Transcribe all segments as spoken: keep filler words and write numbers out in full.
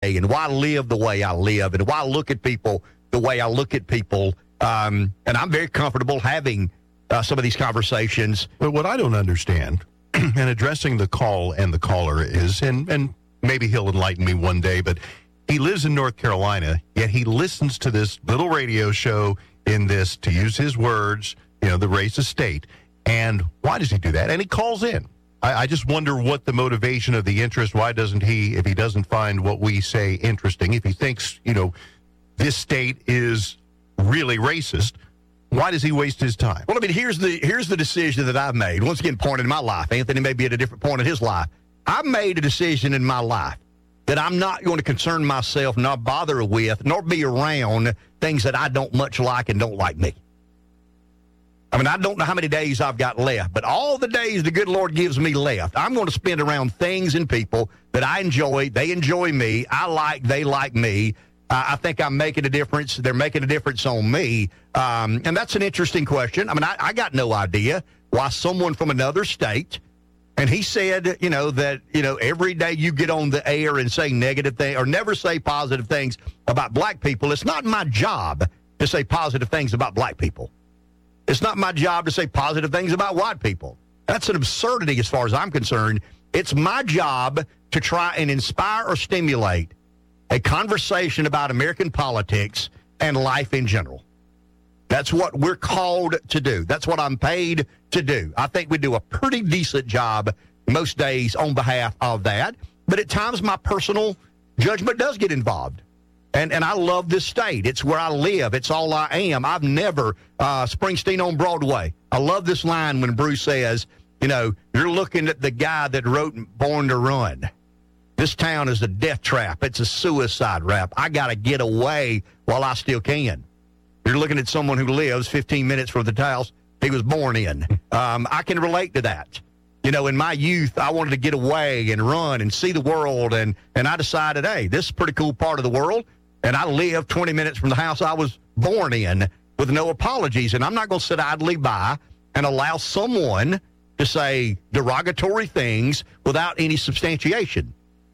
day and why I live the way I live and why I look at people the way I look at people. Um, and I'm very comfortable having uh, some of these conversations. But what I don't understand, and addressing the call and the caller is, and, and maybe he'll enlighten me one day, but he lives in North Carolina, yet he listens to this little radio show in this, to use his words, you know, the racist state. And why does he do that? And he calls in. I, I just wonder what the motivation of the interest, why doesn't he, if he doesn't find what we say interesting, if he thinks, you know, this state is really racist, why does he waste his time? Well, I mean, here's the here's the decision that I've made. Once again, point in my life. Anthony may be at a different point in his life. I've made a decision in my life that I'm not going to concern myself, not bother with, nor be around things that I don't much like and don't like me. I mean, I don't know how many days I've got left, but all the days the good Lord gives me left, I'm going to spend around things and people that I enjoy. They enjoy me. I like, they like me. Uh, I think I'm making a difference. They're making a difference on me. Um, and that's an interesting question. I mean, I, I got no idea why someone from another state, and he said, you know, that, you know, every day you get on the air and say negative things or never say positive things about black people. It's not my job to say positive things about black people. It's not my job to say positive things about white people. That's an absurdity as far as I'm concerned. It's my job to try and inspire or stimulate a conversation about American politics and life in general. That's what we're called to do. That's what I'm paid to do. I think we do a pretty decent job most days on behalf of that. But at times my personal judgment does get involved. And and I love this state. It's where I live. It's all I am. I've never, uh, Springsteen on Broadway. I love this line when Bruce says, you know, you're looking at the guy that wrote Born to Run. This town is a death trap. It's a suicide rap. I got to get away while I still can. You're looking at someone who lives fifteen minutes from the house he was born in. Um, I can relate to that. You know, in my youth, I wanted to get away and run and see the world, and, and I decided, hey, this is a pretty cool part of the world, and I live twenty minutes from the house I was born in with no apologies, and I'm not going to sit idly by and allow someone to say derogatory things without any substantiation.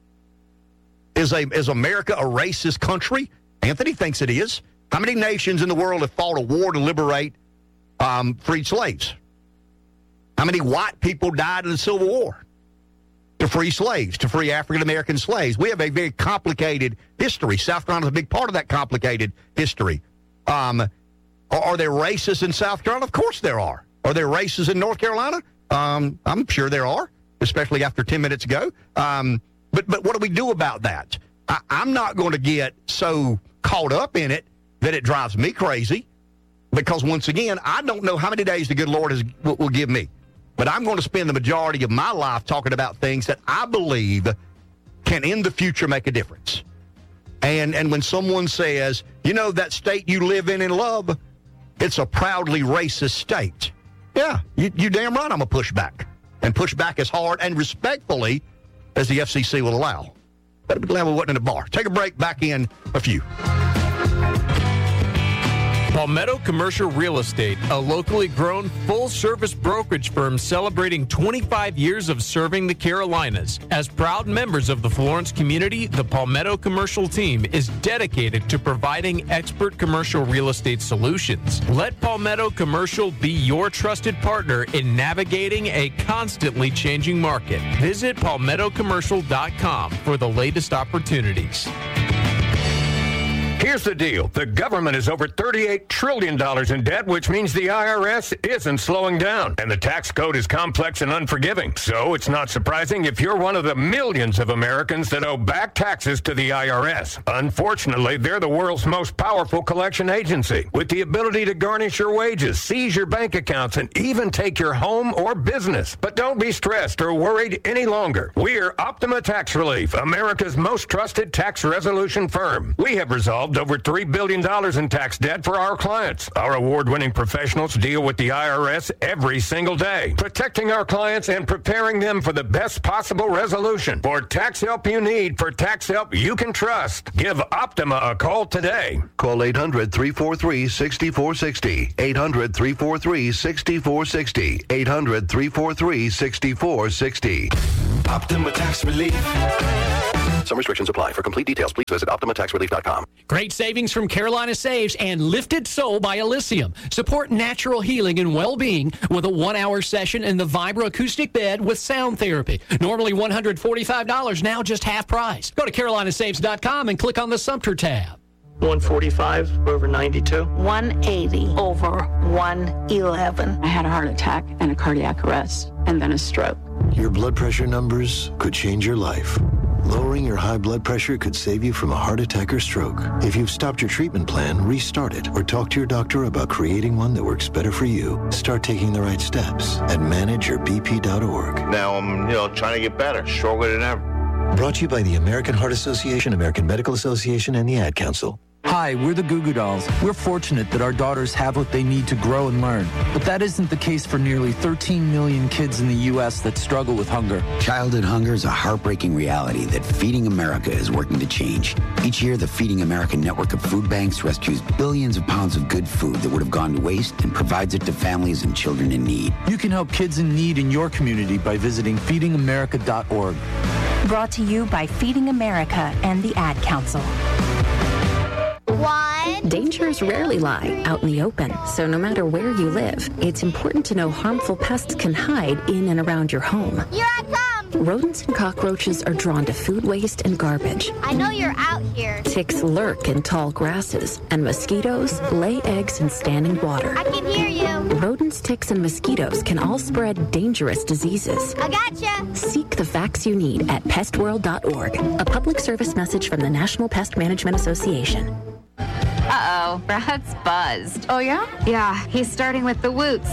Is a is America a racist country? Anthony thinks it is. How many nations in the world have fought a war to liberate um, freed slaves? How many white people died in the Civil War to free slaves, to free African-American slaves? We have a very complicated history. South Carolina is a big part of that complicated history. Um, are, are there racists in South Carolina? Of course there are. Are there racists in North Carolina? Um, I'm sure there are, especially after ten minutes ago. Um, but, but what do we do about that? I, I'm not going to get so caught up in it that it drives me crazy, because once again, I don't know how many days the good Lord has, will, will give me. But I'm going to spend the majority of my life talking about things that I believe can in the future make a difference. And and when someone says, you know, that state you live in and love, it's a proudly racist state. Yeah, you, you damn right I'm going to push back. And push back as hard and respectfully as the F C C will allow. Better be glad we wasn't in a bar. Take a break, back in a few. Palmetto Commercial Real Estate, a locally grown, full-service brokerage firm celebrating twenty-five years of serving the Carolinas. As proud members of the Florence community, the Palmetto Commercial team is dedicated to providing expert commercial real estate solutions. Let Palmetto Commercial be your trusted partner in navigating a constantly changing market. Visit palmetto commercial dot com for the latest opportunities. Here's the deal. The government is over thirty-eight trillion dollars in debt, which means the I R S isn't slowing down. And the tax code is complex and unforgiving. So it's not surprising if you're one of the millions of Americans that owe back taxes to the I R S. Unfortunately, they're the world's most powerful collection agency, with the ability to garnish your wages, seize your bank accounts, and even take your home or business. But don't be stressed or worried any longer. We're Optima Tax Relief, America's most trusted tax resolution firm. We have resolved over three billion dollars in tax debt for our clients. Our award-winning professionals deal with the I R S every single day, protecting our clients and preparing them for the best possible resolution. For tax help you need, for tax help you can trust, give Optima a call today. Call eight hundred, three four three, six four six zero. eight hundred, three four three, six four six zero. eight hundred, three four three, six four six zero. Optima Tax Relief. Some restrictions apply. For complete details, please visit Optima Tax Relief dot com. Great savings from Carolina Saves and Lifted Soul by Elysium. Support natural healing and well-being with a one-hour session in the Vibra acoustic bed with sound therapy. Normally one hundred forty-five dollars, now just half price. Go to Carolina Saves dot com and click on the Sumter tab. one forty-five over ninety-two. one eighty over one eleven. I had a heart attack and a cardiac arrest and then a stroke. Your blood pressure numbers could change your life. Lowering your high blood pressure could save you from a heart attack or stroke. If you've stopped your treatment plan, restart it or talk to your doctor about creating one that works better for you. Start taking the right steps at manage your b p dot org. Now I'm, you know, trying to get better, stronger than ever. Brought to you by the American Heart Association, American Medical Association, and the Ad Council. Hi, we're the Goo Goo Dolls. We're fortunate that our daughters have what they need to grow and learn. But that isn't the case for nearly thirteen million kids in the U S that struggle with hunger. Childhood hunger is a heartbreaking reality that Feeding America is working to change. Each year, the Feeding America network of food banks rescues billions of pounds of good food that would have gone to waste and provides it to families and children in need. You can help kids in need in your community by visiting feeding america dot org. Brought to you by Feeding America and the Ad Council. One. Dangers rarely lie out in the open, so no matter where you live, it's important to know harmful pests can hide in and around your home. Here I come! Rodents and cockroaches are drawn to food waste and garbage. I know you're out here. Ticks lurk in tall grasses, and mosquitoes lay eggs in standing water. I can hear you. Rodents, ticks, and mosquitoes can all spread dangerous diseases. I gotcha. Seek the facts you need at pest world dot org, a public service message from the National Pest Management Association. Uh-oh, Brad's buzzed. Oh, yeah? Yeah, he's starting with the woots.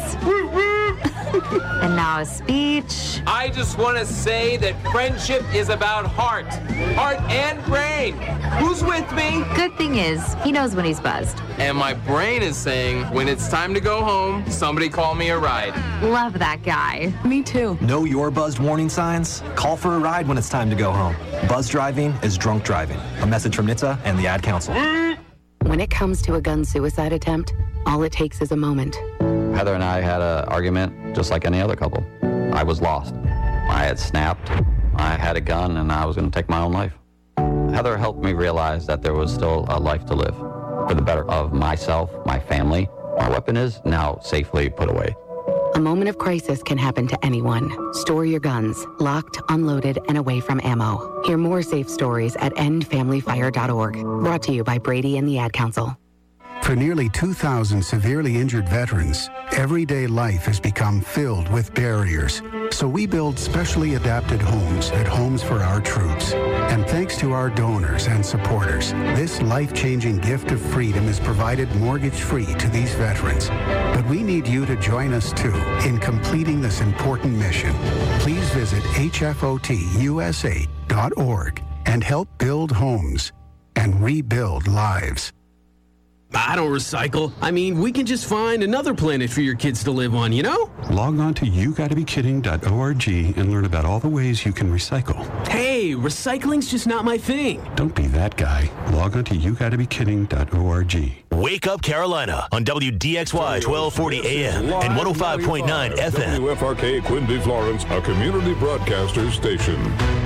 And now a speech. I just want to say that friendship is about heart. Heart and brain. Who's with me? Good thing is, he knows when he's buzzed. And my brain is saying, when it's time to go home, somebody call me a ride. Love that guy. Me too. Know your buzzed warning signs? Call for a ride when it's time to go home. Buzz driving is drunk driving. A message from N H T S A and the Ad Council. When it comes to a gun suicide attempt, all it takes is a moment. Heather and I had an argument just like any other couple. I was lost. I had snapped. I had a gun, and I was going to take my own life. Heather helped me realize that there was still a life to live for the better of myself, my family. My weapon is now safely put away. A moment of crisis can happen to anyone. Store your guns, locked, unloaded, and away from ammo. Hear more safe stories at end family fire dot org. Brought to you by Brady and the Ad Council. For nearly two thousand severely injured veterans, everyday life has become filled with barriers. So we build specially adapted homes at Homes for Our Troops. And thanks to our donors and supporters, this life-changing gift of freedom is provided mortgage-free to these veterans. But we need you to join us, too, in completing this important mission. Please visit H F O T U S A dot org and help build homes and rebuild lives. I don't recycle. I mean, we can just find another planet for your kids to live on, you know? Log on to you gotta be kidding dot org and learn about all the ways you can recycle. Hey, recycling's just not my thing. Don't be that guy. Log on to you gotta be kidding dot org. Wake Up Carolina on W D X Y twelve forty A M and one oh five point nine F M. W F R K Quincy Florence, a community broadcaster station.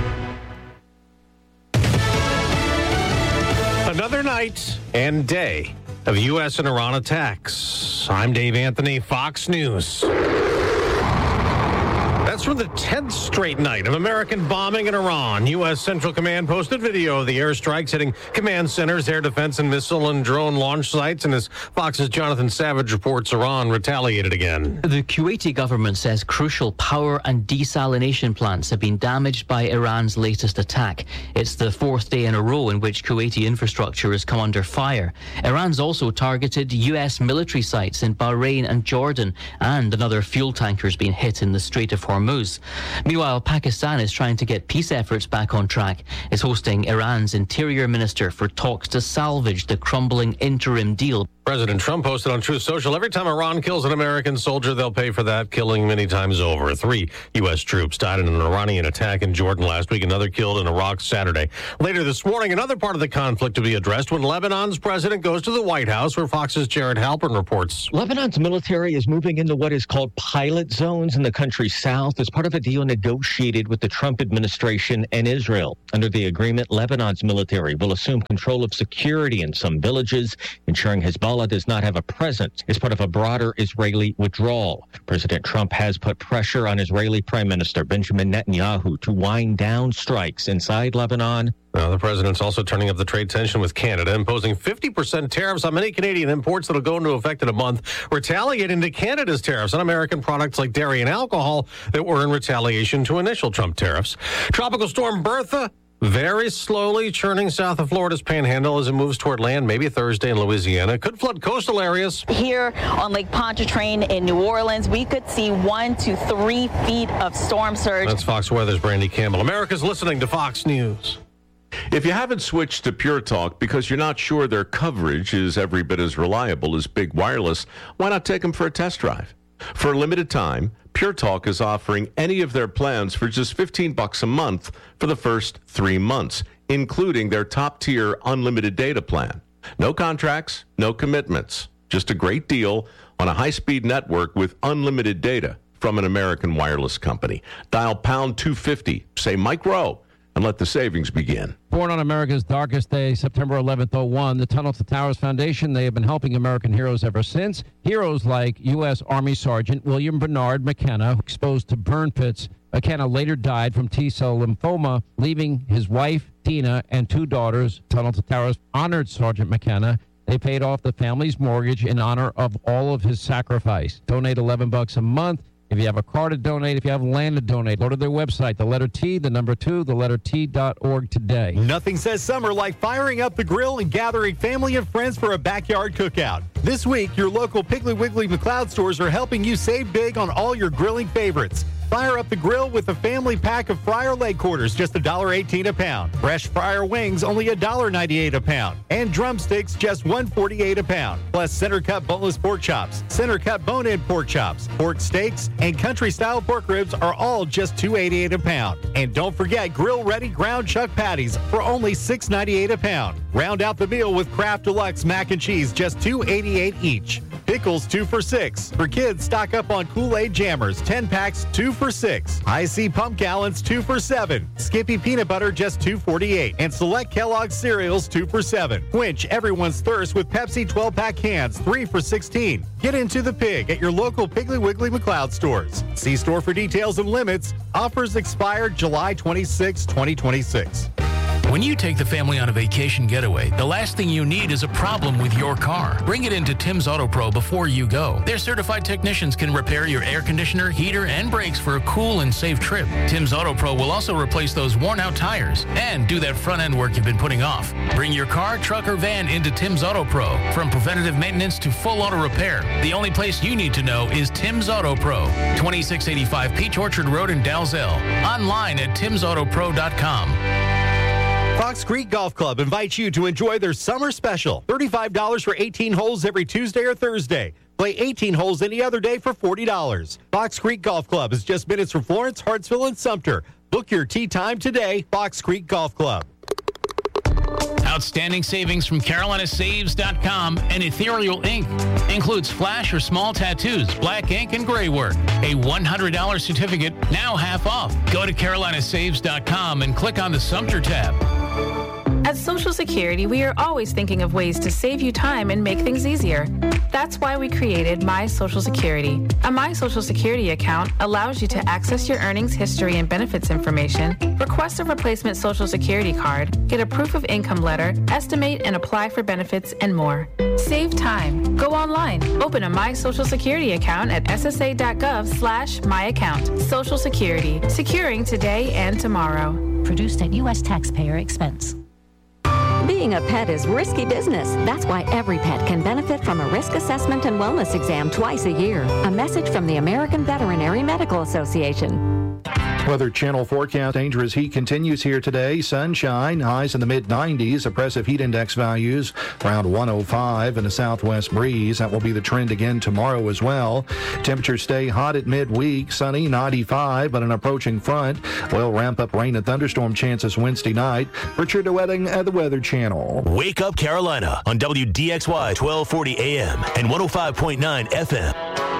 Another night and day of U S and Iran attacks. I'm Dave Anthony, Fox News. That's for the tenth straight night of American bombing in Iran. U S Central Command posted video of the airstrikes hitting command centers, air defense and missile and drone launch sites. And as Fox's Jonathan Savage reports, Iran retaliated again. The Kuwaiti government says crucial power and desalination plants have been damaged by Iran's latest attack. It's the fourth day in a row in which Kuwaiti infrastructure has come under fire. Iran's also targeted U S military sites in Bahrain and Jordan, and another fuel tanker has been hit in the Strait of Hormuz. Meanwhile, Pakistan is trying to get peace efforts back on track. It's hosting Iran's interior minister for talks to salvage the crumbling interim deal. President Trump posted on Truth Social, every time Iran kills an American soldier, they'll pay for that killing many times over. Three U S troops died in an Iranian attack in Jordan last week, another killed in Iraq Saturday. Later this morning, another part of the conflict to be addressed when Lebanon's president goes to the White House, where Fox's Jared Halpern reports. Lebanon's military is moving into what is called pilot zones in the country's south as part of a deal negotiated with the Trump administration and Israel. Under the agreement, Lebanon's military will assume control of security in some villages, ensuring Hezbollah does not have a presence as part of a broader Israeli withdrawal. President Trump has put pressure on Israeli Prime Minister Benjamin Netanyahu to wind down strikes inside Lebanon. Now, the president's also turning up the trade tension with Canada, imposing fifty percent tariffs on many Canadian imports that will go into effect in a month, retaliating to Canada's tariffs on American products like dairy and alcohol that were in retaliation to initial Trump tariffs. Tropical storm Bertha very slowly churning south of Florida's panhandle as it moves toward land, maybe Thursday in Louisiana. Could flood coastal areas. Here on Lake Pontchartrain in New Orleans, we could see one to three feet of storm surge. That's Fox Weather's Brandy Campbell. America's listening to Fox News. If you haven't switched to Pure Talk because you're not sure their coverage is every bit as reliable as Big Wireless, why not take them for a test drive? For a limited time, Pure Talk is offering any of their plans for just fifteen bucks a month for the first three months, including their top-tier unlimited data plan. No contracts, no commitments, just a great deal on a high-speed network with unlimited data from an American wireless company. Dial pound two fifty, say Mike Rowe, and let the savings begin. Born on America's darkest day, September eleventh, oh one, the Tunnel to Towers Foundation, they have been helping American heroes ever since. Heroes like U S. Army Sergeant William Bernard McKenna, exposed to burn pits. McKenna later died from T-cell lymphoma, leaving his wife, Tina, and two daughters. Tunnel to Towers honored Sergeant McKenna. They paid off the family's mortgage in honor of all of his sacrifice. Donate eleven bucks a month. If you have a car to donate, if you have land to donate, go to their website, the letter T, the number two, the letter T dot org today. Nothing says summer like firing up the grill and gathering family and friends for a backyard cookout. This week, your local Piggly Wiggly McLeod stores are helping you save big on all your grilling favorites. Fire up the grill with a family pack of fryer leg quarters, just one dollar eighteen a pound. Fresh fryer wings, only one dollar ninety-eight a pound. And drumsticks, just one dollar forty-eight a pound. Plus center cut boneless pork chops, center cut bone-in pork chops, pork steaks, and country-style pork ribs are all just two dollars eighty-eight a pound. And don't forget grill-ready ground chuck patties for only six dollars ninety-eight a pound. Round out the meal with Kraft Deluxe mac and cheese, just two dollars eighty-eight each. Pickles, two for six. For kids, stock up on Kool-Aid Jammers, ten packs, two for six. I C pump gallons, two for seven. Skippy peanut butter, just two dollars forty-eight. And select Kellogg's cereals, two for seven. Quench everyone's thirst with Pepsi twelve-pack cans, three for sixteen. Get into the pig at your local Piggly Wiggly McLeod stores. See store for details and limits. Offers expire July twenty-sixth, twenty twenty-six. When you take the family on a vacation getaway, the last thing you need is a problem with your car. Bring it into Tim's Auto Pro before you go. Their certified technicians can repair your air conditioner, heater, and brakes for a cool and safe trip. Tim's Auto Pro will also replace those worn-out tires and do that front-end work you've been putting off. Bring your car, truck, or van into Tim's Auto Pro. From preventative maintenance to full auto repair, the only place you need to know is Tim's Auto Pro. twenty-six eighty-five Peach Orchard Road in Dalzell. Online at tims auto pro dot com. Fox Creek Golf Club invites you to enjoy their summer special. thirty-five dollars for eighteen holes every Tuesday or Thursday. Play eighteen holes any other day for forty dollars. Fox Creek Golf Club is just minutes from Florence, Hartsville, and Sumter. Book your tee time today, Fox Creek Golf Club. Outstanding savings from Carolina Saves dot com and Ethereal Ink. Includes flash or small tattoos, black ink, and gray work. A one hundred dollars certificate, now half off. Go to Carolina Saves dot com and click on the Sumter tab. At Social Security, we are always thinking of ways to save you time and make things easier. That's why we created My Social Security. A My Social Security account allows you to access your earnings history and benefits information, request a replacement Social Security card, get a proof of income letter, estimate and apply for benefits, and more. Save time. Go online. Open a My Social Security account at S S A dot gov slash my account. Social Security. Securing today and tomorrow. Produced at U S taxpayer expense. Being a pet is risky business. That's why every pet can benefit from a risk assessment and wellness exam twice a year. A message from the American Veterinary Medical Association. Weather Channel forecast. Dangerous heat continues here today. Sunshine, highs in the mid nineties. Oppressive heat index values around one oh five, and a southwest breeze. That will be the trend again tomorrow as well. Temperatures stay hot at midweek. Sunny, ninety-five, but an approaching front will ramp up rain and thunderstorm chances Wednesday night. Richard DeWetting at the Weather Channel. Wake Up Carolina on W D X Y twelve forty A M and one oh five point nine F M.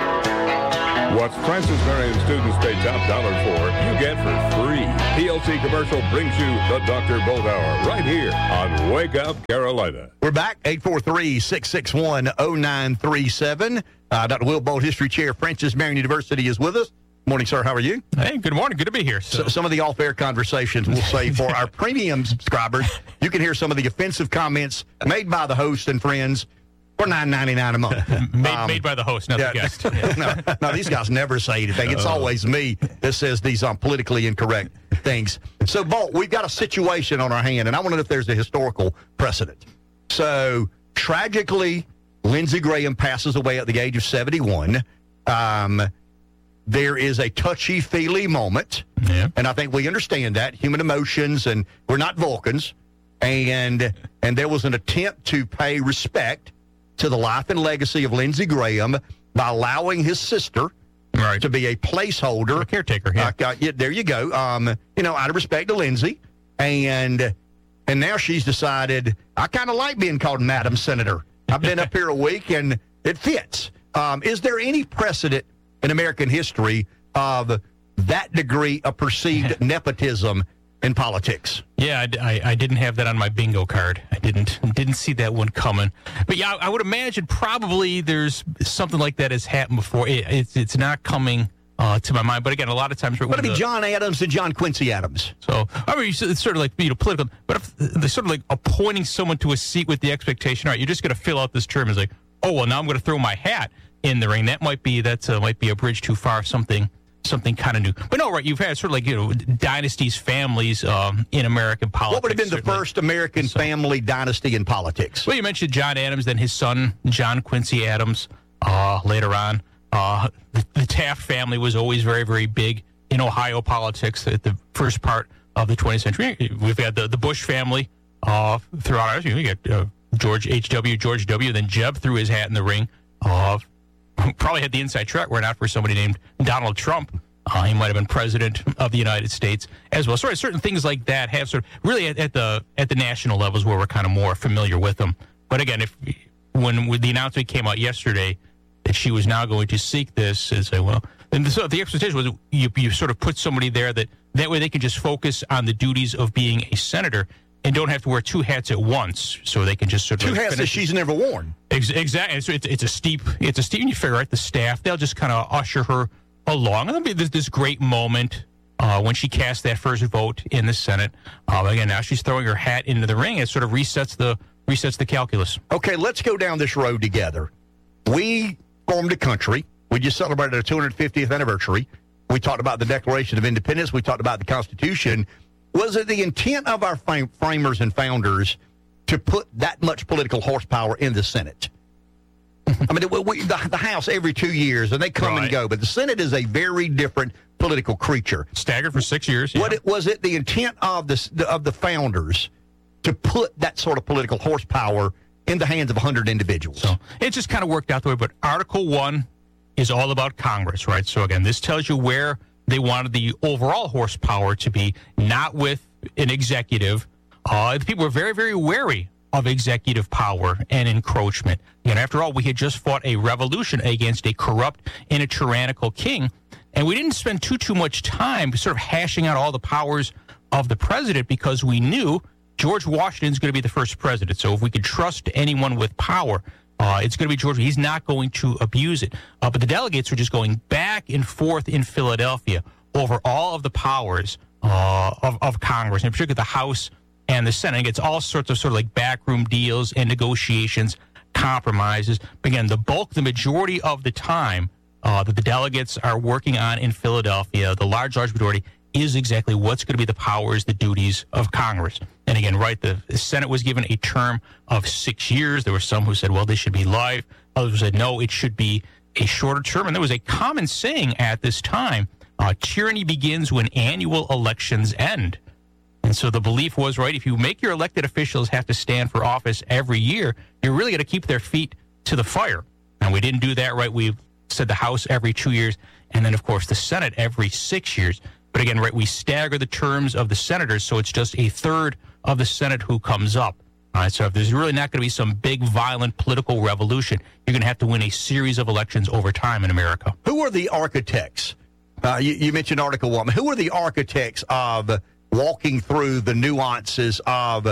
What Francis Marion students pay top dollar for, you get for free. P L C Commercial brings you the Doctor Bolt Hour right here on Wake Up Carolina. We're back, eight four three, six six one, oh nine three seven. Uh, Doctor Will Bolt, History Chair, Francis Marion University, is with us. Morning, sir. How are you? Hey, good morning. Good to be here. So. So, some of the off-air conversations we'll say for our premium subscribers. You can hear some of the offensive comments made by the host and friends for nine ninety-nine a month. made, um, made by the host, not yeah, the guest. no, no, these guys never say anything. It's always me that says these um, politically incorrect things. So, Bolt, we've got a situation on our hand, and I want to know if there's a historical precedent. So, tragically, Lindsey Graham passes away at the age of seventy-one. Um, there is a touchy-feely moment, yeah. and I think we understand that, human emotions, and we're not Vulcans, and and there was an attempt to pay respect to the life and legacy of Lindsey Graham by allowing his sister right. to be a placeholder. A caretaker, yeah. Uh, yeah. There you go. Um, you know, out of respect to Lindsey. And and now she's decided, I kind of like being called Madam Senator. I've been up here a week, and it fits. Um, is there any precedent in American history of that degree of perceived nepotism in politics? Yeah, I, I, I didn't have that on my bingo card. I didn't didn't see that one coming. But yeah, I, I would imagine probably there's something like that has happened before. It, it's it's not coming uh, to my mind. But again, a lot of times, but it'd be John Adams and John Quincy Adams. So I mean, it's sort of like you know political. But if they're sort of like appointing someone to a seat with the expectation, all right, you're just going to fill out this term. It's like, oh well, now I'm going to throw my hat in the ring. That might be that uh, might be a bridge too far. Something. Something kind of new. But no, right, you've had sort of like, you know, dynasties, families um, in American politics. What would have been the certainly. first American so, family dynasty in politics? Well, you mentioned John Adams, then his son, John Quincy Adams, uh, later on. Uh, the, the Taft family was always very, very big in Ohio politics at the first part of the twentieth century. We've had the, the Bush family uh, throughout ours. You got uh, George H W, George W., then Jeb threw his hat in the ring of... Probably had the inside track were not for somebody named Donald Trump. Uh, he might have been president of the United States as well. So certain things like that have sort of really at, at the at the national levels where we're kind of more familiar with them. But again, if when, when the announcement came out yesterday that she was now going to seek this, and say, well, and the, so the expectation was you, you sort of put somebody there that that way they can just focus on the duties of being a senator and don't have to wear two hats at once, so they can just sort of two hats that she's never worn. Ex- exactly. So it's, it's a steep. It's a steep. And you figure out the staff; they'll just kind of usher her along, and there'll be this, this great moment uh, when she casts that first vote in the Senate. Uh, again, now she's throwing her hat into the ring. It sort of resets the resets the calculus. Okay, let's go down this road together. We formed a country. We just celebrated our two hundred fiftieth anniversary. We talked about the Declaration of Independence. We talked about the Constitution. Was it the intent of our fam- framers and founders to put that much political horsepower in the Senate? I mean, we, we, the, the House every two years, and they come right. and go, but the Senate is a very different political creature. Staggered for six years. Yeah. What it, was it the intent of the, of the founders to put that sort of political horsepower in the hands of one hundred individuals? So it just kind of worked out the way, but Article one is all about Congress, right? So again, this tells you where they wanted the overall horsepower to be, not with an executive. Uh, people were very, very wary of executive power and encroachment. And after all, we had just fought a revolution against a corrupt and a tyrannical king, and we didn't spend too, too much time sort of hashing out all the powers of the president because we knew George Washington's going to be the first president. So if we could trust anyone with power, Uh, it's going to be George. He's not going to abuse it. Uh, but the delegates were just going back and forth in Philadelphia over all of the powers uh, of, of Congress, in particular the House and the Senate. It's all sorts of sort of like backroom deals and negotiations, compromises. But again, the bulk, the majority of the time uh, that the delegates are working on in Philadelphia, the large, large majority, is exactly what's going to be the powers, the duties of Congress. And again, right, the, the Senate was given a term of six years. There were some who said, well, they should be live. Others said, no, it should be a shorter term. And there was a common saying at this time Uh, tyranny begins when annual elections end. And so the belief was, right, if you make your elected officials have to stand for office every year, you're really going to keep their feet to the fire. And we didn't do that, right? We said the House every two years, and then, of course, the Senate every six years. But again, right, we stagger the terms of the senators, so it's just a third of the Senate who comes up. All right, so if there's really not going to be some big, violent political revolution, you're going to have to win a series of elections over time in America. Who are the architects? Uh, you, you mentioned Article one. Who are the architects of walking through the nuances of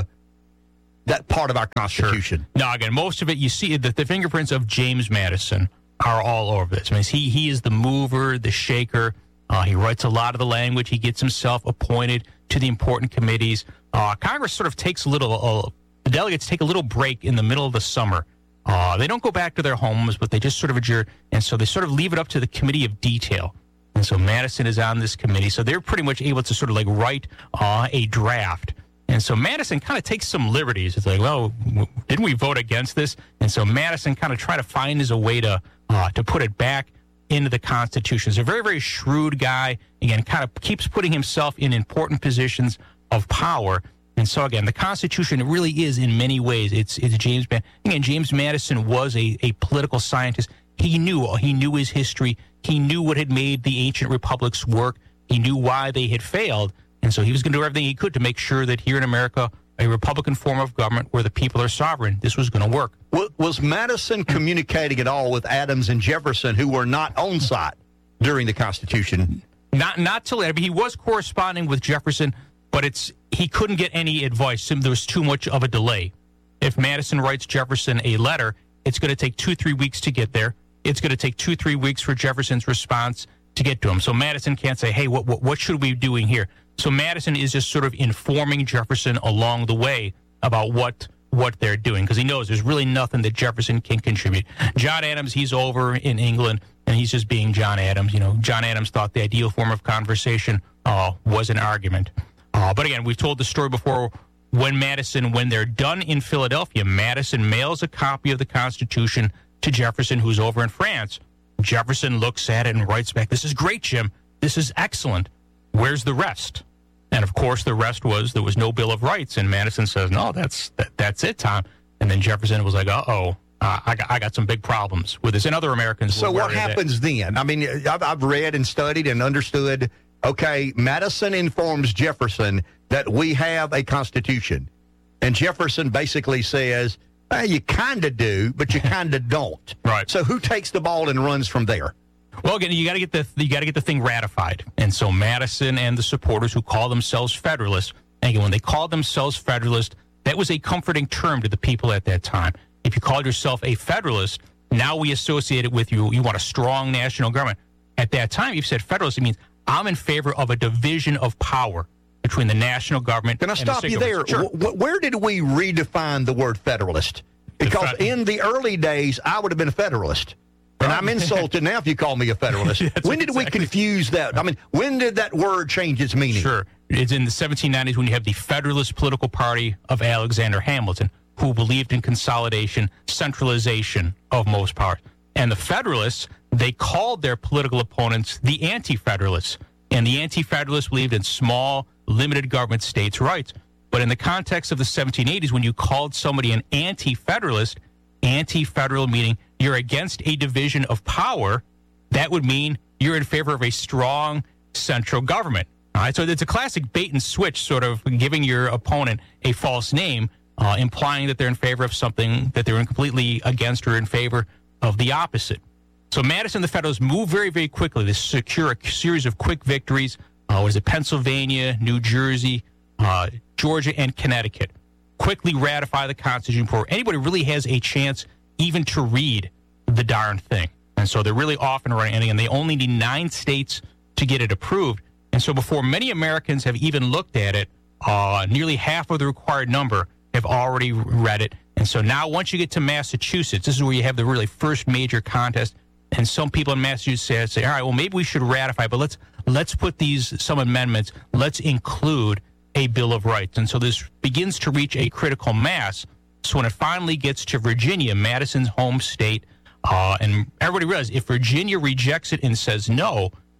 that part of our Constitution? Sure. Now, again, most of it, you see that the fingerprints of James Madison are all over this. I mean, he, he is the mover, the shaker. Uh, he writes a lot of the language. He gets himself appointed to the important committees. Uh, Congress sort of takes a little, uh, the delegates take a little break in the middle of the summer. Uh, they don't go back to their homes, but they just sort of adjourn. And so they sort of leave it up to the Committee of Detail. And so Madison is on this committee. So they're pretty much able to sort of like write uh, a draft. And so Madison kind of takes some liberties. It's like, well, didn't we vote against this? And so Madison kind of try to find his a way to uh, to put it back into the Constitution. He's a very, very shrewd guy. Again, kind of keeps putting himself in important positions of power. And so, again, the Constitution really is, in many ways, it's it's James Madison. Again, James Madison was a, a political scientist. He knew he knew his history. He knew what had made the ancient republics work. He knew why they had failed. And so he was going to do everything he could to make sure that here in America, a Republican form of government where the people are sovereign, this was going to work. Was Madison communicating at all with Adams and Jefferson, who were not on site during the Constitution? Not not till I mean, he was corresponding with Jefferson, but it's he couldn't get any advice. There was too much of a delay. If Madison writes Jefferson a letter, it's going to take two, three weeks to get there. It's going to take two, three weeks for Jefferson's response to get to him. So Madison can't say, hey, what, what, what should we be doing here? So Madison is just sort of informing Jefferson along the way about what what they're doing, because he knows there's really nothing that Jefferson can contribute. John Adams, he's over in England, and he's just being John Adams. You know, John Adams thought the ideal form of conversation uh, was an argument. Uh, but again, we've told the story before. When Madison, when they're done in Philadelphia, Madison mails a copy of the Constitution to Jefferson, who's over in France. Jefferson looks at it and writes back, "This is great, Jim. This is excellent. Where's the rest?" And, of course, the rest was there was no Bill of Rights. And Madison says, no, that's that, that's it, Tom. And then Jefferson was like, uh-oh, uh, I, got, I got some big problems with this. And other Americans So what happens that. then? I mean, I've, I've read and studied and understood, okay, Madison informs Jefferson that we have a Constitution. And Jefferson basically says, well, you kind of do, but you kind of don't. Right. So who takes the ball and runs from there? Well, again, you got to get the you got to get the thing ratified, and so Madison and the supporters who call themselves Federalists, and again, when they called themselves Federalists, that was a comforting term to the people at that time. If you called yourself a Federalist, now we associate it with you. You want a strong national government. At that time, you've said Federalist. It means I'm in favor of a division of power between the national government. Can I and stop the you there? Sure. W- where did we redefine the word Federalist? Because the fe- in the early days, I would have been a Federalist. And I'm insulted now if you call me a Federalist. When did exactly. we confuse that? I mean, when did that word change its meaning? Sure. It's in the seventeen nineties when you have the Federalist Political Party of Alexander Hamilton, who believed in consolidation, centralization of most powers. And the Federalists, they called their political opponents the Anti-Federalists. And the Anti-Federalists believed in small, limited government states' rights. But in the context of the seventeen eighties, when you called somebody an Anti-Federalist, anti-federal meaning you're against a division of power, that would mean you're in favor of a strong central government. All right, so it's a classic bait and switch, sort of giving your opponent a false name, uh, implying that they're in favor of something that they're completely against or in favor of the opposite. So Madison and the Federalists move very, very quickly to secure a series of quick victories. Uh, was it Pennsylvania, New Jersey, uh, Georgia, and Connecticut? Quickly ratify the Constitution before anybody really has a chance even to read the darn thing. And so they're really off and running, and they only need nine states to get it approved. And so before many Americans have even looked at it, uh, nearly half of the required number have already read it. And so now once you get to Massachusetts, this is where you have the really first major contest. And some people in Massachusetts say, say all right, well, maybe we should ratify, but let's let's put these some amendments. Let's include a Bill of Rights. And so this begins to reach a critical mass. So when it finally gets to Virginia, Madison's home state, uh, and everybody realizes if Virginia rejects it and says no,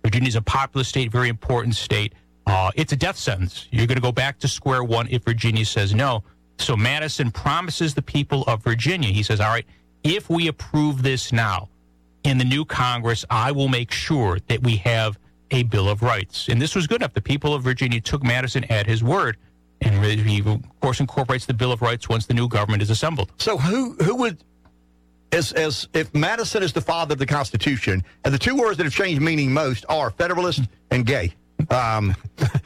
Virginia's a populous state, very important state. Uh, it's a death sentence. You're going to go back to square one if Virginia says no. So Madison promises the people of Virginia, he says, all right, if we approve this now in the new Congress, I will make sure that we have a Bill of Rights. And this was good enough. The people of Virginia took Madison at his word. And he, of course, incorporates the Bill of Rights once the new government is assembled. So who who would, as as if Madison is the father of the Constitution, and the two words that have changed meaning most are Federalist and gay. Um,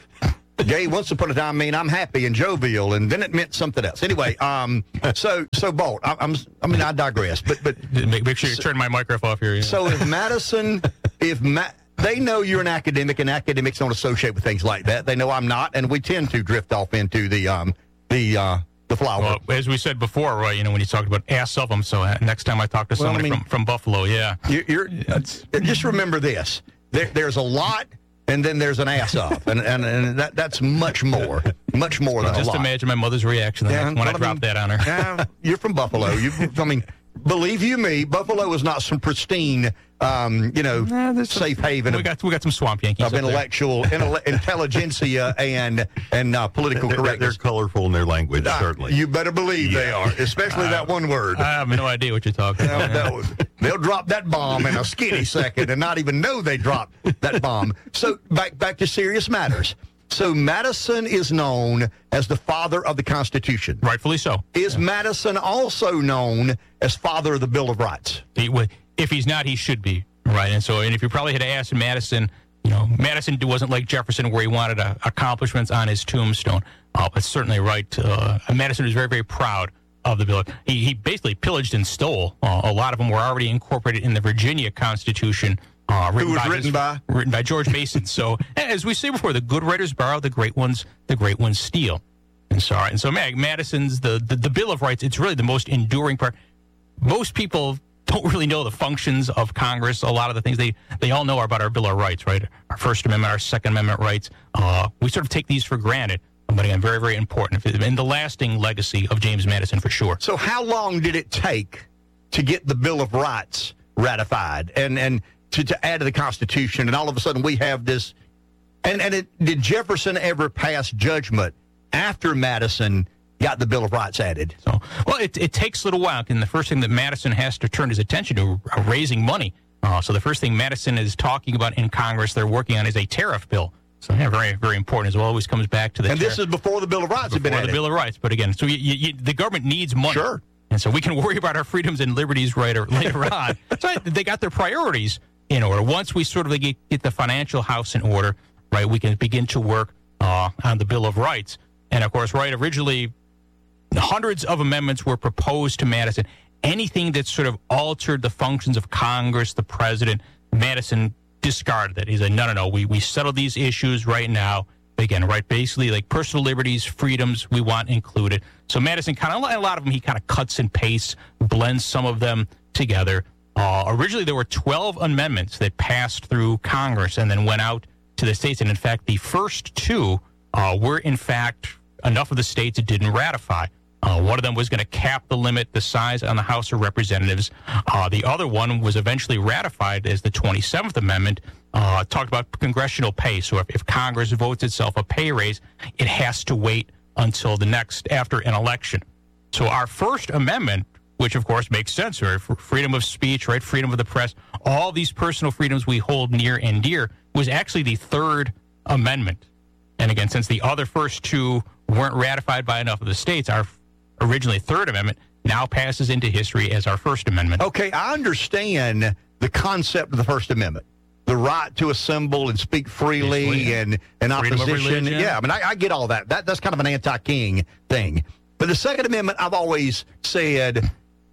gay once upon a time mean I'm happy and jovial, and then it meant something else. Anyway, um, so so Bolt, I, I'm I mean I digress, but but make, make sure you so, turn my microphone off here. Yeah. So if Madison, if Ma- they know you're an academic, and academics don't associate with things like that. They know I'm not, and we tend to drift off into the um, the uh, the flower. Well, as we said before, right? You know, when you talked about ass of them. So uh, next time I talk to somebody well, I mean, from, from Buffalo, yeah, you're, you're just remember this: there, there's a lot, and then there's an ass of, and and, and that that's much more, much more than just a lot. Just imagine my mother's reaction yeah, when I, I dropped that on her. Yeah, you're from Buffalo. You, I mean. Believe you me, Buffalo is not some pristine, um, you know, nah, safe haven. We got we got some swamp Yankees of intellectual intelli- intelligentsia and and uh, political they're, correctness. They're colorful in their language, uh, certainly. You better believe yeah. they are, especially uh, that one word. I have no idea what you're talking about. No, they'll drop that bomb in a skinny second and not even know they dropped that bomb. So back back to serious matters. So Madison is known as the father of the Constitution. Rightfully so. Is yeah. Madison also known as father of the Bill of Rights? He, if he's not, he should be, right? And so, and if you probably had to ask Madison, you know, Madison wasn't like Jefferson where he wanted uh, accomplishments on his tombstone. Uh, but certainly right. Uh, Madison was very, very proud of the bill. He, he basically pillaged and stole. Uh, a lot of them were already incorporated in the Virginia Constitution. Uh, Who was by written his, by? Written by George Mason. So, as we say before, the good writers borrow, the great ones, the great ones steal. And so, and so Madison's, the, the, the Bill of Rights, it's really the most enduring part. Most people don't really know the functions of Congress. A lot of the things they, they all know are about our Bill of Rights, right? Our First Amendment, our Second Amendment rights. Uh, we sort of take these for granted. But again, very, very important. And the lasting legacy of James Madison, for sure. So how long did it take to get the Bill of Rights ratified? And, and, To, to add to the Constitution, and all of a sudden we have this. And, and it, did Jefferson ever pass judgment after Madison got the Bill of Rights added? So, well, it, it takes a little while, and the first thing that Madison has to turn his attention to are raising money. Uh, so the first thing Madison is talking about in Congress, they're working on, is a tariff bill. So yeah, very, very important as well. Always comes back to the. And tariff. This is before the Bill of Rights before had been added. the Bill of Rights, but again, so you, you, the government needs money. Sure. And so we can worry about our freedoms and liberties right or later on. So they got their priorities in order. Once we sort of get, get the financial house in order, right, we can begin to work uh, on the Bill of Rights. And, of course, right, originally hundreds of amendments were proposed to Madison. Anything that sort of altered the functions of Congress, the president, Madison discarded it. He said, no, no, no, we, we settled these issues right now. Again, right, basically like personal liberties, freedoms we want included. So Madison kind of, a lot of them, he kind of cuts and pastes, blends some of them together. Uh, originally, there were twelve amendments that passed through Congress and then went out to the states. And in fact, the first two uh, were, in fact, enough of the states that didn't ratify. Uh, one of them was going to cap the limit, the size on the House of Representatives. Uh, the other one was eventually ratified as the twenty-seventh Amendment. Uh, talked about congressional pay. So if, if Congress votes itself a pay raise, it has to wait until the next, after an election. So our First Amendment, which of course makes sense, right? Freedom of speech, right? Freedom of the press, all these personal freedoms we hold near and dear, was actually the Third Amendment. And again, since the other first two weren't ratified by enough of the states, our originally Third Amendment now passes into history as our First Amendment. Okay, I understand the concept of the First Amendment. The right to assemble and speak freely yes, and, and opposition. Yeah, I mean, I, I get all that. that. That's kind of an anti-king thing. But the Second Amendment, I've always said,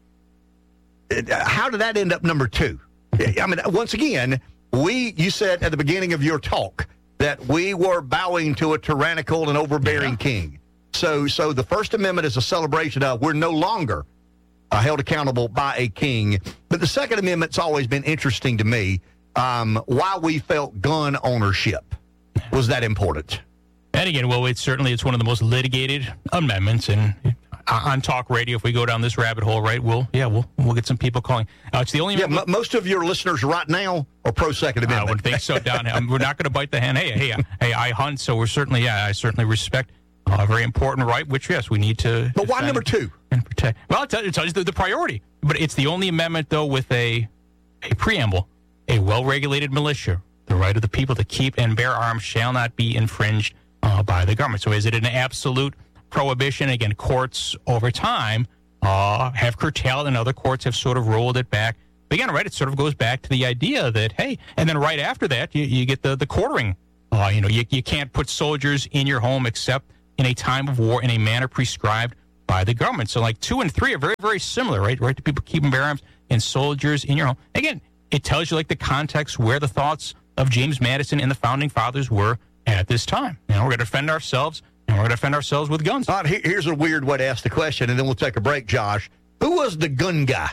how did that end up number two? I mean, once again, we, you said at the beginning of your talk that we were bowing to a tyrannical and overbearing yeah. king. So, so the First Amendment is a celebration of we're no longer uh, held accountable by a king. But the Second Amendment's always been interesting to me. Um, why we felt gun ownership was that important. And again, well, it's certainly it's one of the most litigated amendments, and on talk radio, if we go down this rabbit hole, right, we'll, yeah, we'll we'll get some people calling. Uh, it's the only... Yeah, m- most of your listeners right now are pro-Second Amendment. I would think so, Don. I mean, we're not going to bite the hand. Hey, hey, hey, I hunt, so we're certainly, yeah, I certainly respect a uh, very important right, which, yes, we need to... But why number two? And protect. Well, it tells, it tells you the, the priority. But it's the only amendment, though, with a a preamble. A well-regulated militia, the right of the people to keep and bear arms shall not be infringed uh, by the government. So is it an absolute prohibition? Again, courts over time uh, have curtailed, and other courts have sort of rolled it back. But again, right, it sort of goes back to the idea that, hey, and then right after that, you, you get the, the quartering. Uh, you know, you, you can't put soldiers in your home except in a time of war in a manner prescribed by the government. So like two and three are very, very similar, right? Right to people keep and bear arms and soldiers in your home. Again, it tells you like the context where the thoughts of James Madison and the founding fathers were at this time. You know, we're going to defend ourselves, and we're going to defend ourselves with guns. All right, here's a weird way to ask the question, and then we'll take a break, Josh. Who was the gun guy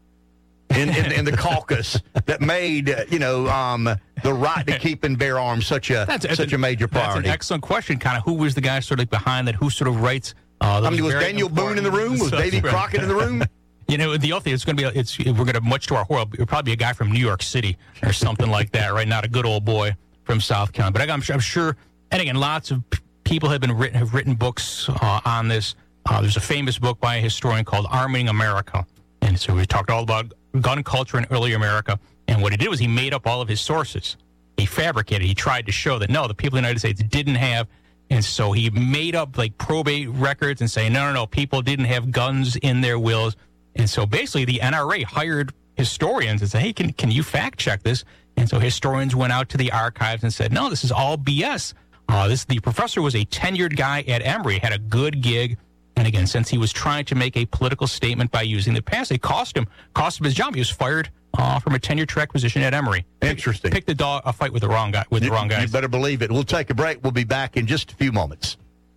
in, in, in the caucus that made, uh, you know, um, the right to keep and bear arms such a that's, such a major priority? That's an excellent question. Kind of who was the guy sort of behind that? Who sort of writes? Uh, I mean, was Daniel Boone in the room? Was Davy Crockett in the room? You know, the other thing, it's going to be, it's, we're going to, much to our horror, it'll probably be a guy from New York City or something like that, right? Not a good old boy from South Carolina. But I'm sure, I'm sure, and again, lots of p- people have been written, have written books uh, on this. Uh, there's a famous book by a historian called Arming America. And so we talked all about gun culture in early America. And what he did was he made up all of his sources. He fabricated. He tried to show that, no, the people in the United States didn't have. And so he made up like probate records and say, no, no, no, people didn't have guns in their wills. And so basically the N R A hired historians and said, hey, can can you fact check this? And so historians went out to the archives and said, no, this is all B S. Uh, this the professor was a tenured guy at Emory, had a good gig. And again, since he was trying to make a political statement by using the past, it cost him cost him his job. He was fired uh, from a tenure track position at Emory. Interesting. Picked a, dog, a fight with the wrong guy. With you, the wrong guys. You better believe it. We'll take a break. We'll be back in just a few moments.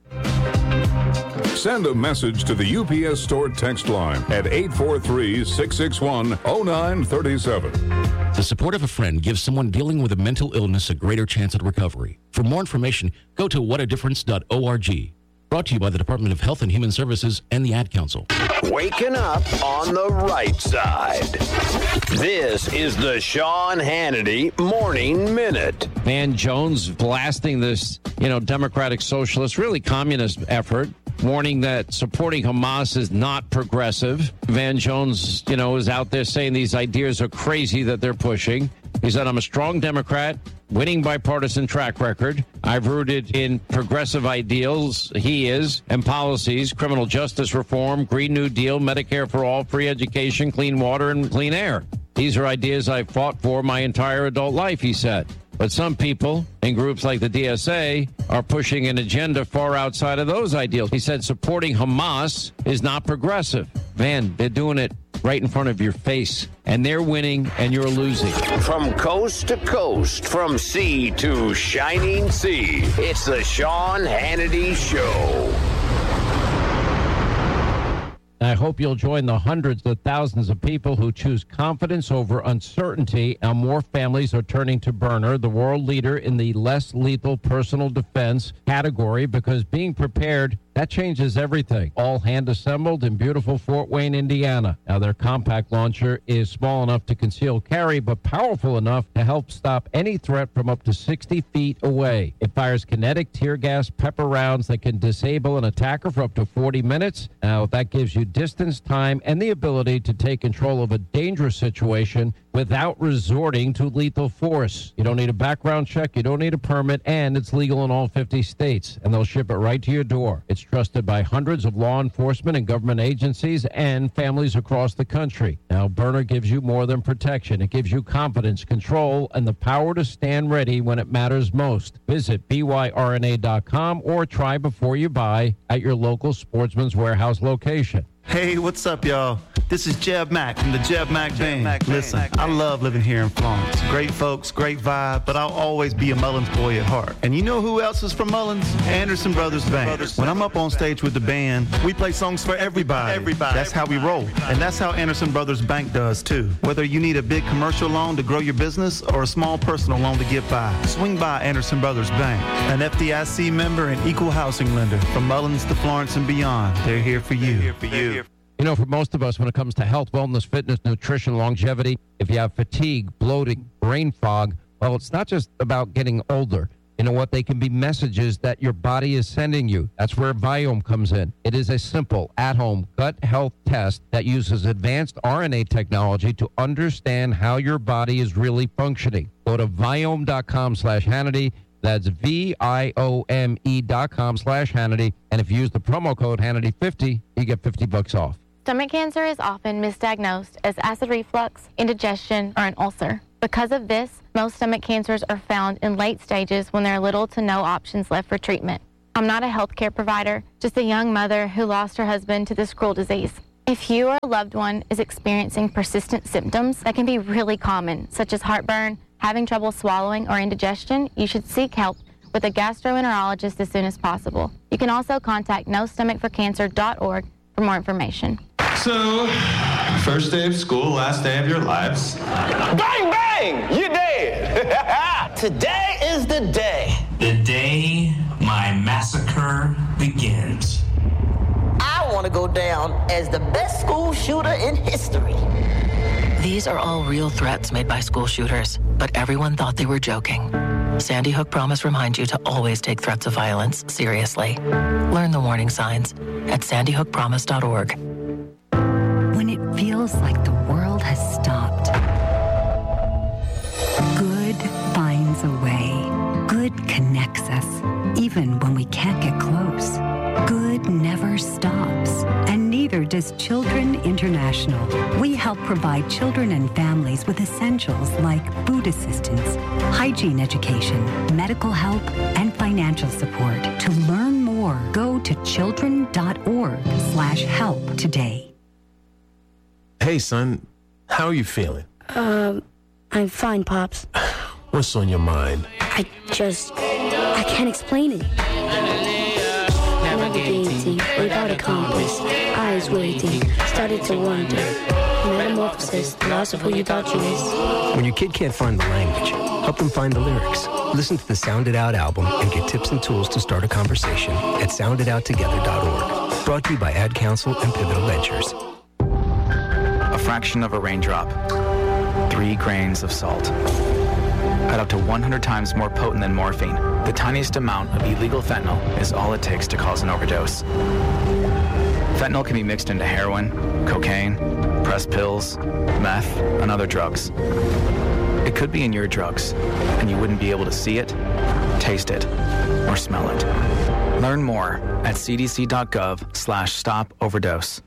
Send a message to the U P S Store text line at eight four three, six six one, zero nine three seven. The support of a friend gives someone dealing with a mental illness a greater chance at recovery. For more information, go to what a difference dot org. Brought to you by the Department of Health and Human Services and the Ad Council. Waking up on the right side. This is the Sean Hannity Morning Minute. Van Jones blasting this, you know, democratic socialist, really communist effort, warning that supporting Hamas is not progressive. Van Jones, you know, is out there saying these ideas are crazy that they're pushing. He said, I'm a strong Democrat, winning bipartisan track record. I've rooted in progressive ideals, he is, and policies, criminal justice reform, Green New Deal, Medicare for all, free education, clean water, and clean air. These are ideas I've fought for my entire adult life, he said. But some people in groups like the D S A are pushing an agenda far outside of those ideals. He said supporting Hamas is not progressive. Van, they're doing it right in front of your face, and they're winning and you're losing. From coast to coast, from sea to shining sea, it's the Sean Hannity Show. I hope you'll join the hundreds of thousands of people who choose confidence over uncertainty, and more families are turning to Byrna, the world leader in the less lethal personal defense category, because being prepared, that changes everything. All hand assembled in beautiful Fort Wayne, Indiana. Now, their compact launcher is small enough to conceal carry, but powerful enough to help stop any threat from up to sixty feet away. It fires kinetic tear gas pepper rounds that can disable an attacker for up to forty minutes. Now, that gives you distance, time, and the ability to take control of a dangerous situation without resorting to lethal force. You don't need a background check, you don't need a permit, and it's legal in all fifty states, and they'll ship it right to your door. It's trusted by hundreds of law enforcement and government agencies and families across the country. Now, Byrna gives you more than protection. It gives you confidence, control, and the power to stand ready when it matters most. Visit B Y R N A dot com or try before you buy at your local Sportsman's Warehouse location. Hey, what's up, y'all? This is Jeb Mack from the Jeb Mack Band. Mack, Listen, Mack, I love living here in Florence. Great folks, great vibe, but I'll always be a Mullins boy at heart. And you know who else is from Mullins? Anderson Brothers Band. Brothers when I'm up on stage with the band, we play songs for everybody. Everybody. That's how we roll. And that's how Anderson Brothers Bank does, too. Whether you need a big commercial loan to grow your business or a small personal loan to get by, swing by Anderson Brothers Bank. An F D I C member and equal housing lender. From Mullins to Florence and beyond, they're here for you. They're here for you. You know, for most of us, when it comes to health, wellness, fitness, nutrition, longevity, if you have fatigue, bloating, brain fog, well, it's not just about getting older. You know what? They can be messages that your body is sending you. That's where Viome comes in. It is a simple, at-home gut health test that uses advanced R N A technology to understand how your body is really functioning. Go to Viome.com slash Hannity. That's V-I-O-M-E dot com slash Hannity. And if you use the promo code Hannity fifty, you get fifty bucks off. Stomach cancer is often misdiagnosed as acid reflux, indigestion, or an ulcer. Because of this, most stomach cancers are found in late stages when there are little to no options left for treatment. I'm not a healthcare provider, just a young mother who lost her husband to this cruel disease. If you or a loved one is experiencing persistent symptoms that can be really common, such as heartburn, having trouble swallowing, or indigestion, you should seek help with a gastroenterologist as soon as possible. You can also contact no stomach for cancer dot org for more information. So, first day of school, last day of your lives. Bang, bang! You're dead! Today is the day. The day my massacre begins. I want to go down as the best school shooter in history. These are all real threats made by school shooters, but everyone thought they were joking. Sandy Hook Promise reminds you to always take threats of violence seriously. Learn the warning signs at sandy hook promise dot org. When it feels like the world has stopped, good finds a way. Good connects us, even when we can't get close. Good never stops, and neither does Children International. We help provide children and families with essentials like food assistance, hygiene education, medical help, and financial support. To learn more, go to children dot org slash help today. Hey, son, how are you feeling? Um, I'm fine, Pops. What's on your mind? I just, I can't explain it. Navigating without a compass, eyes waiting, started to wonder. Metamorphosis, the loss of who you thought you was. When your kid can't find the language, help them find the lyrics. Listen to the Sound It Out album and get tips and tools to start a conversation at sound it out together dot org. Brought to you by Ad Council and Pivotal Ventures. A fraction of a raindrop, three grains of salt, at up to one hundred times more potent than morphine. The tiniest amount of illegal fentanyl is all it takes to cause an overdose. Fentanyl can be mixed into heroin, cocaine, pressed pills, meth, and other drugs. It could be in your drugs, and you wouldn't be able to see it, taste it, or smell it. Learn more at c d c dot gov slash stop overdose.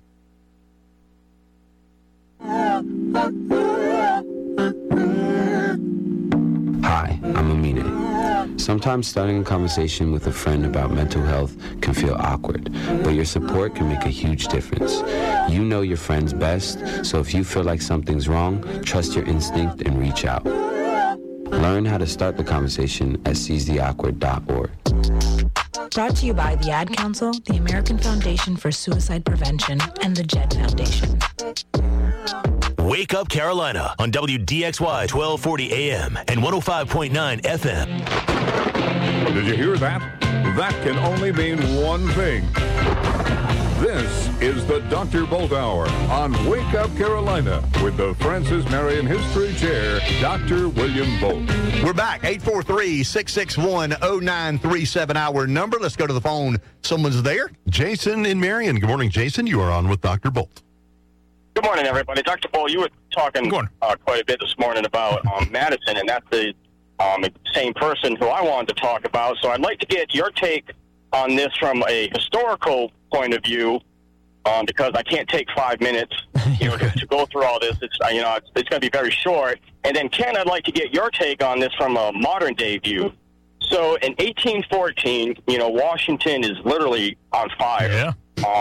Hi, I'm Amine. Sometimes starting a conversation with a friend about mental health can feel awkward, but your support can make a huge difference. You know your friends best, so if you feel like something's wrong, trust your instinct and reach out. Learn how to start the conversation at seize the awkward dot org. Brought to you by the Ad Council, the American Foundation for Suicide Prevention, and the Jed Foundation. Wake Up Carolina on W D X Y twelve forty A M and one oh five point nine F M. Did you hear that? That can only mean one thing. This is the Doctor Bolt Hour on Wake Up Carolina with the Francis Marion History Chair, Doctor William Bolt. We're back. eight four three, six six one, oh nine three seven, our number. Let's go to the phone. Someone's there. Jason in Marion. Good morning, Jason. You are on with Doctor Bolt. Good morning, everybody. Doctor Bolt, you were talking uh, quite a bit this morning about um, Madison, and that's the um, same person who I wanted to talk about. So I'd like to get your take on this from a historical point of view, um, because I can't take five minutes, you know, to, to go through all this. It's uh, you know, it's, it's going to be very short. And then, Ken, I'd like to get your take on this from a modern day view. So in eighteen fourteen, you know, Washington is literally on fire. Yeah. Um,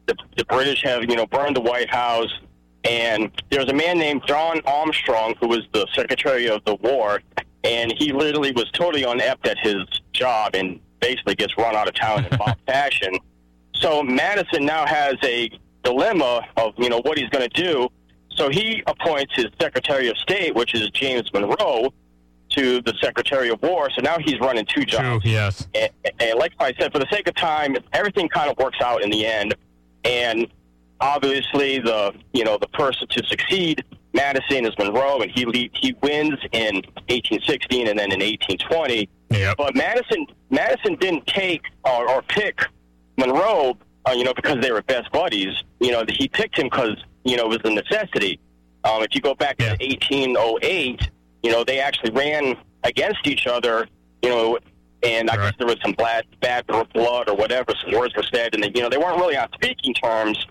the, the British have, you know, burned the White House. And there's a man named John Armstrong who was the Secretary of the War, and he literally was totally inept at his job and basically gets run out of town in mob fashion. So Madison now has a dilemma of, you know, what he's going to do. So he appoints his Secretary of State, which is James Monroe, to the Secretary of War. So now he's running two jobs. True, yes. And, and like I said, for the sake of time, everything kind of works out in the end. And obviously, the you know the person to succeed Madison is Monroe, and he le- he wins in eighteen sixteen and then in eighteen twenty. Yep. But Madison Madison didn't take or, or pick Monroe, uh, you know, because they were best buddies. You know, he picked him because you know it was a necessity. Um, if you go back yeah. to eighteen oh eight, you know, they actually ran against each other. You know. And I right. guess there was some bad, bad blood or whatever. Some words were said, and they, you know they weren't really on speaking terms.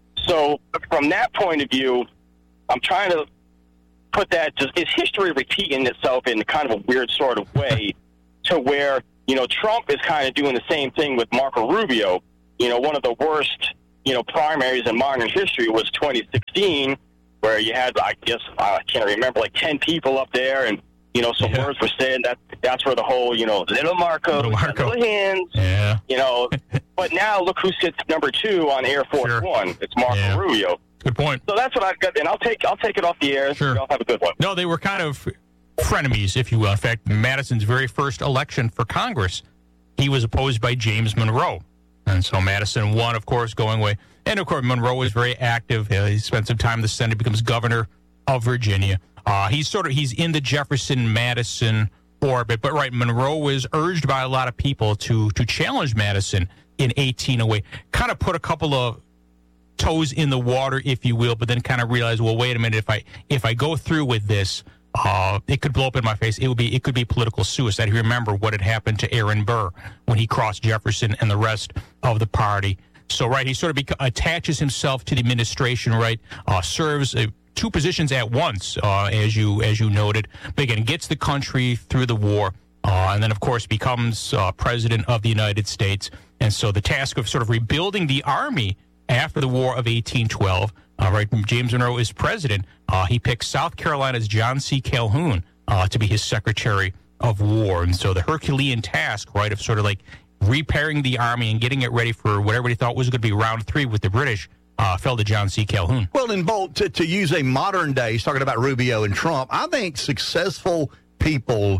So from that point of view, I'm trying to put that. Just is history repeating itself in kind of a weird sort of way, to where you know Trump is kind of doing the same thing with Marco Rubio. You know, one of the worst you know primaries in modern history was twenty sixteen, where you had I guess I can't remember like ten people up there and. You know, some yeah. words were said. That that's where the whole, you know, little Marco, little, Marco. little hands. Yeah. You know, but now look who sits number two on Air Force sure. One. It's Marco yeah. Rubio. Good point. So that's what I've got, and I'll take I'll take it off the air. Sure. Y'all have a good one. No, they were kind of frenemies, if you will. In fact, Madison's very first election for Congress, he was opposed by James Monroe, and so Madison won, of course, going away. And of course, Monroe was very active. Uh, he spent some time in the Senate, becomes governor of Virginia. Uh, he's sort of he's in the Jefferson-Madison orbit, but right, Monroe was urged by a lot of people to to challenge Madison in eighteen oh eight, kind of put a couple of toes in the water, if you will, but then kind of realized, well, wait a minute, if I if I go through with this, uh, it could blow up in my face. It would be it could be political suicide. You remember what had happened to Aaron Burr when he crossed Jefferson and the rest of the party. So right, he sort of beca- attaches himself to the administration, right? Uh, serves a two positions at once, uh, as you as you noted. But again, gets the country through the war, uh, and then, of course, becomes uh, president of the United States. And so the task of sort of rebuilding the army after the War of eighteen twelve, uh, right, James Monroe is president. Uh, he picks South Carolina's John C. Calhoun uh, to be his Secretary of War. And so the Herculean task, right, of sort of like repairing the army and getting it ready for what everybody thought was going to be round three with the British, Uh, fell to John C. Calhoun. Well, in Bolt, to, to use a modern day, he's talking about Rubio and Trump, I think successful people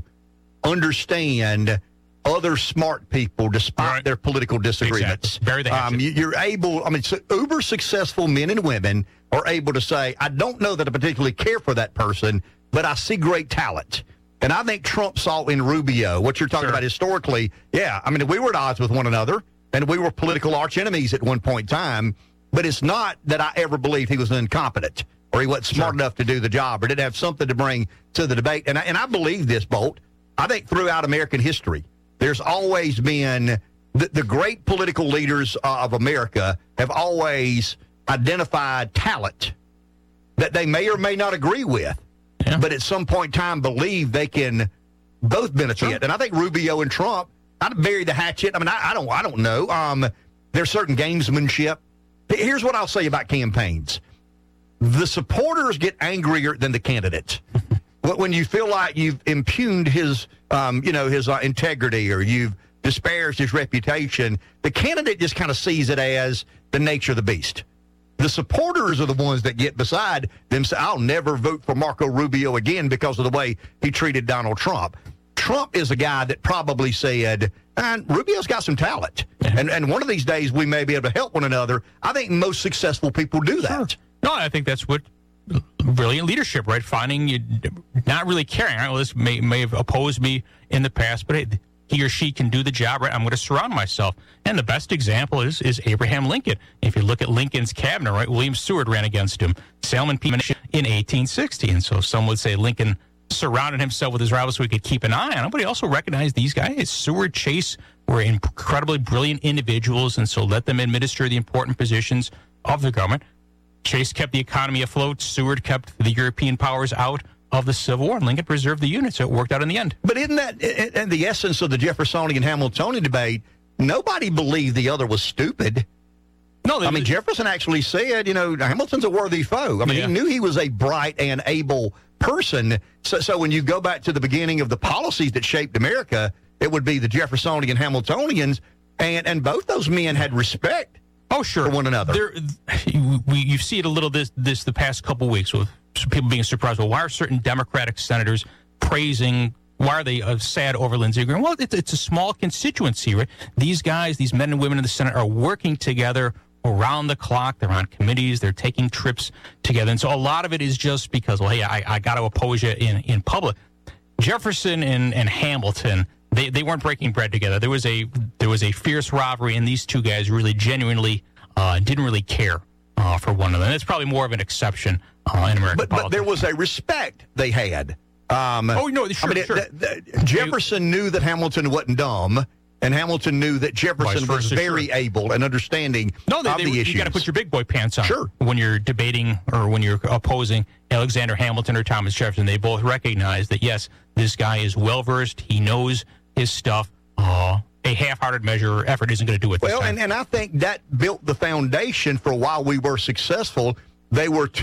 understand other smart people despite right. their political disagreements. Exactly. Bury the hatchet. Um, you, you're able, I mean, so uber successful men and women are able to say, I don't know that I particularly care for that person, but I see great talent. And I think Trump saw in Rubio, what you're talking sure. about historically, yeah, I mean, we were at odds with one another, and we were political arch enemies at one point in time. But it's not that I ever believed he was incompetent or he wasn't smart sure. enough to do the job or didn't have something to bring to the debate. And I, and I believe this, Bolt. I think throughout American history, there's always been the, the great political leaders uh, of America have always identified talent that they may or may not agree with, yeah. but at some point in time believe they can both benefit. Sure. And I think Rubio and Trump, I'd bury the hatchet. I mean, I, I don't I don't know. Um, there's certain gamesmanship. Here's what I'll say about campaigns. The supporters get angrier than the candidate. When you feel like you've impugned his, um, you know, his uh, integrity or you've disparaged his reputation, the candidate just kind of sees it as the nature of the beast. The supporters are the ones that get beside them say, I'll never vote for Marco Rubio again because of the way he treated Donald Trump. Trump is a guy that probably said, and Rubio's got some talent. And and one of these days we may be able to help one another. I think most successful people do that. Sure. No, I think that's what brilliant leadership, right? Finding, you, not really caring. I know this may, may have opposed me in the past, but hey, he or she can do the job, right? I'm going to surround myself. And the best example is is Abraham Lincoln. If you look at Lincoln's cabinet, right, William Seward ran against him. Salmon P. in eighteen sixty. And so some would say Lincoln surrounded himself with his rivals so he could keep an eye on them, but he also recognized these guys. Seward, Chase were incredibly brilliant individuals, and so let them administer the important positions of the government. Chase kept the economy afloat. Seward kept the European powers out of the Civil War, and Lincoln preserved the Union, so it worked out in the end. But isn't that in the essence of the Jeffersonian Hamiltonian debate? Nobody believed the other was stupid. No, I mean, Jefferson actually said, you know, Hamilton's a worthy foe. I mean, Yeah. he knew he was a bright and able person. So, so when you go back to the beginning of the policies that shaped America, it would be the Jeffersonian Hamiltonians, and, and both those men had respect oh, sure. for one another. There, we, you see it a little this, this the past couple weeks with people being surprised. Well, why are certain Democratic senators praising, why are they uh, sad over Lindsey Graham? Well, it's, it's a small constituency, right? These guys, these men and women in the Senate are working together around the clock. They're on committees. They're taking trips together. And so a lot of it is just because, well, hey, I, I got to oppose you in, in public. Jefferson and, and Hamilton, they, they weren't breaking bread together. There was a there was a fierce rivalry, and these two guys really genuinely uh, didn't really care uh, for one another. And it's probably more of an exception uh, in American but, politics. but there was a respect they had. Um, oh, no, sure, I mean, sure. The, the, Jefferson knew that Hamilton wasn't dumb, and Hamilton knew that Jefferson was versa, very sure. able and understanding no, they, of they, the you issues. You got to put your big boy pants on sure. when you're debating or when you're opposing Alexander Hamilton or Thomas Jefferson. They both recognize that, yes, this guy is well-versed. He knows his stuff. Uh, a half-hearted measure or effort isn't going to do it this well, time. and, and I think that built the foundation for why we were successful. They were